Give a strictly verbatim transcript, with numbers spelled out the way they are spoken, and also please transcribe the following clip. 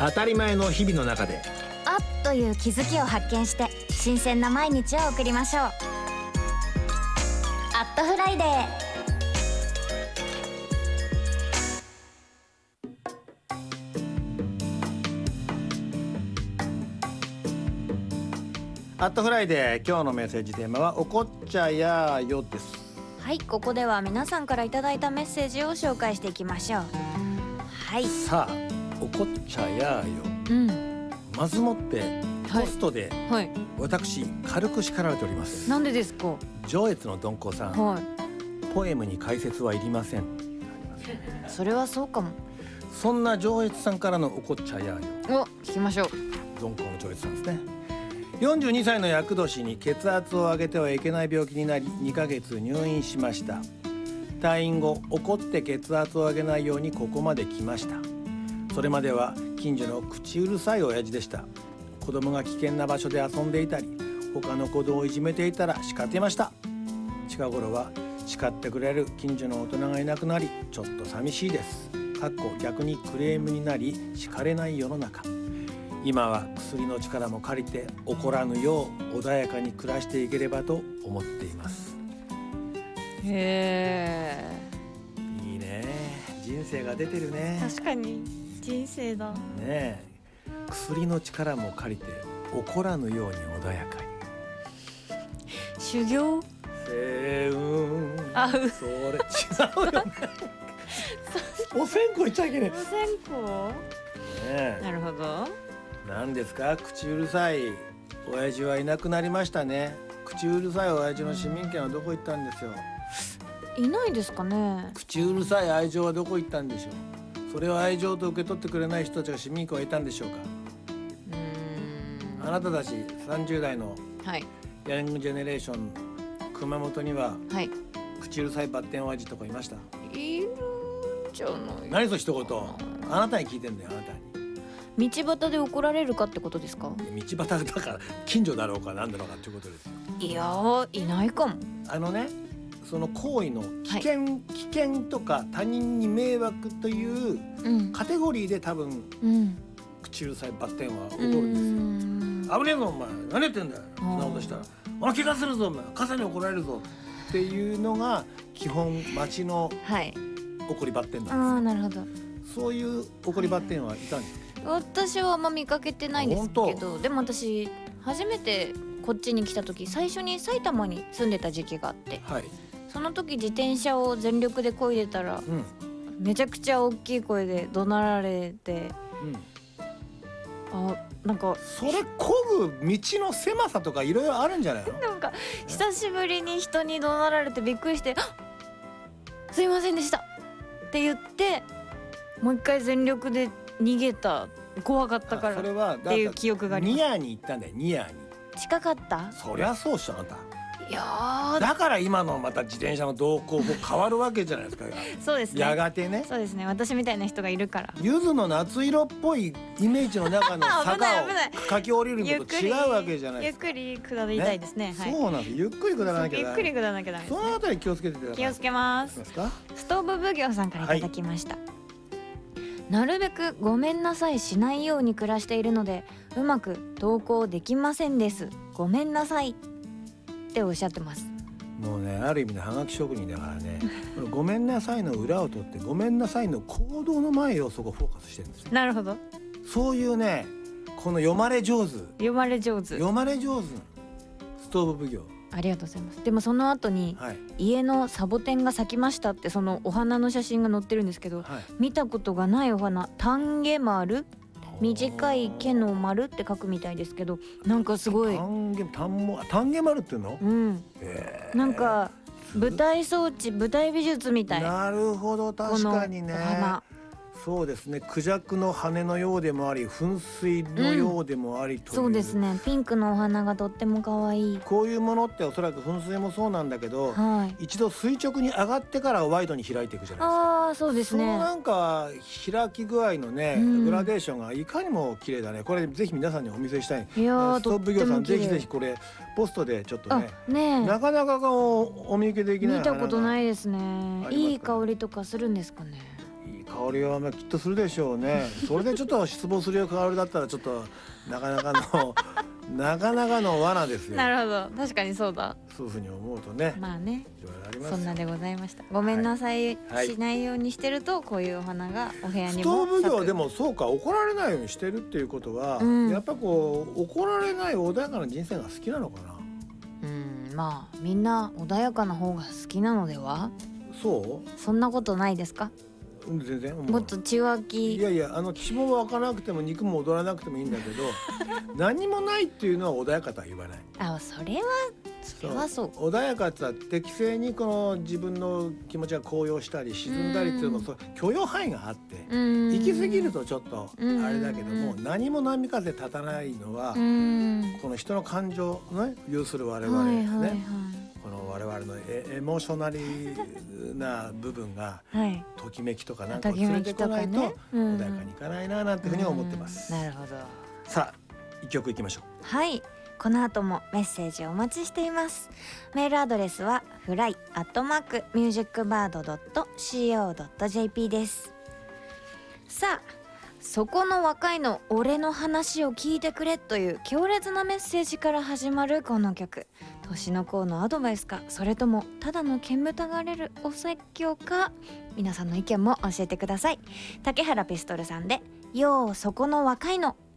当たり前の日々の中であっという気づきを発見して新鮮な毎日を送りましょう。アットフライデー。 アットフライデー、今日のメッセージテーマはおこっちゃやーよです。 はい、ここでは皆さんからいただいたメッセージを紹介していきましょう。はい、 さあおこっちゃやーよ、 うん、 まずもってポストで、 はい、 私軽く叱られております。 なんでですか？ 上越の鈍行さん、 はい、 ポエムに解説はいりません。 それはそうかも。 そんな上越さんからのおこっちゃやーよ、 お、聞きましょう。 鈍行の上越さんですね。よんじゅうにさいの厄年に血圧を上げてはいけない病気になりにかげつ入院しました。退院後怒って血圧を上げないようにここまで来ました。それまでは近所の口うるさい親父でした。子供が危険な場所で遊んでいたり他の子供をいじめていたら叱っていました。近頃は叱ってくれる近所の大人がいなくなりちょっと寂しいです。かっこ逆にクレームになり叱れない世の中。今は薬の力も借りて怒らぬよう穏やかに暮らしていければと思っています。 へー、いいね、人生が出てるね。 確かに人生だねえ、薬の力も借りて怒らぬように穏やかに。 修行。 せうんあうそれ違うよねお線香いっちゃいけねお線香、 え。 なるほど。 何ですか、口うるさい親父はいなくなりましたね。口うるさい親父の市民権はどこ行ったんですよ。 いないですかね。 口うるさい愛情はどこ行ったんでしょう。それを愛情と受け取ってくれない人たちが市民権を得たんでしょうか。 うーん、 あなたたちさんじゅう代のはいヤングジェネレーション、熊本にははい、 口うるさいバッテン親父とかいました？ いるんじゃない。 何その一言、あなたに聞いてんだよ。あなたに道端で怒られるかってことですか？ 道端だから近所だろうか何だろうかっていうことですよ。 いやー、いないかも。 あのね、その行為の危険、はい、危険とか他人に迷惑というカテゴリーで多分、うん、口うるさいバッテンは起こるんですよ。危ねえぞお前、何やってんだよ、そんなことしたらお前怪我するぞ、お前傘に怒られるぞっていうのが基本町の怒りバッテンなんですよ。 あー、なるほど。 そういう怒りバッテンはいたんですか？ 私はあんま見かけてないんですけど、でも私初めてこっちに来た時、最初に埼玉に住んでた時期があって、はい、その時自転車を全力で漕いでたら、うん、めちゃくちゃ大きい声で怒鳴られて、うん、あ、なんかそれ漕ぐ道の狭さとかいろいろあるんじゃないの？ なんか久しぶりに人に怒鳴られてびっくりして、すいませんでしたって言ってもう一回全力で逃げた。怖かったからっていう記憶があります。 ニアに行ったんだよ。ニアに近かった？ そりゃそうっしょ、あなた。 いやだから今のまた自転車の動向も変わるわけじゃないですかそうですね、 やがてね。 そうですね、私みたいな人がいるから。 柚子の夏色っぽいイメージの中の坂を駆け下りるのと違うわけじゃないですか。 ゆっくり下りたいですね。 はい、そうなんです。ゆっくり下らなきゃダメ。 ゆっくり下らなきゃダメですね。 そのあたり気をつけてください。 気をつけます。ストーブ奉行さんからいただきました。はい、なるべくごめんなさいしないように暮らしているのでうまく投稿できませんです。ごめんなさいっておっしゃってます。 もうね、ある意味のハガキ職人だからねごめんなさいの裏を取ってごめんなさいの行動の前をそこフォーカスしてるんですよ。 なるほど。 そういうね、この読まれ上手読まれ上手読まれ上手ストーブ奉行、 ありがとうございます。でもその後に、はい、家のサボテンが咲きましたってそのお花の写真が載ってるんですけど、はい、見たことがないお花、タンゲマル、短い毛の丸って書くみたいですけど、なんかすごいタンゲ、タンモ、タンゲマルっていうの？ うん、えー、なんか舞台装置、舞台美術みたい。 なるほど、確かにね。 このお花、 そうですね、クジャクの羽のようでもあり噴水のようでもありという、うん、 そうですね、ピンクのお花がとっても可愛い。 こういうものっておそらく噴水もそうなんだけど、はい、一度垂直に上がってからワイドに開いていくじゃないですか。 あー、そうですね。 そのなんか開き具合のね、うん、グラデーションがいかにも綺麗だね。これぜひ皆さんにお見せしたい。 いやストーブ奉行さん、ぜひぜひこれポストでちょっと ね, ねなかなかお見受けできない。 見たことないですね。いい香りとかするんですかね。 いい香香りはきっとするでしょうね。それでちょっと失望するよ香りだったらちょっとなかなかのなかなかの罠ですよ。 なるほど、確かにそうだ。 そういうふうに思うとね。 まあね、 いろいろあります。 そんなでございました。ごめんなさい、はい、しないようにしてるとこういうお花がお部屋にも。 ストーブ業でもそうか、怒られないようにしてるっていうことは、うん、やっぱこう怒られない穏やかな人生が好きなのかな。 うん、まあみんな穏やかな方が好きなのでは。 そう？ そんなことないですか？ 全然もっと血湧き。 いやいや、あの脂肪は湧かなくても肉も踊らなくてもいいんだけど何もないっていうのは穏やかとは言わない。 あ、それはそれはそう。 穏やかっては適正にこの自分の気持ちが高揚したり沈んだりっていうのと許容範囲があって、行き過ぎるとちょっとあれだけども、何も波風立たないのはこの人の感情のね有する我々ね、はいはいはい、この我々のエ、エモーショナリーな部分が、はい、ときめきとかなんかを連れてこないと穏やかにいかないななんていうふうに思ってます。 なるほど。 さあ一曲いきましょう。 はい、この後もメッセージをお待ちしています。メールアドレスはフライアットマークミュージックバードドットシーオードットジェーピー です。さあ、そこの若いの俺の話を聞いてくれという強烈なメッセージから始まるこの曲、年の功のアドバイスか、それともただの煙たがれるお説教か、皆さんの意見も教えてください。竹原ピストルさんでようそこの若いの。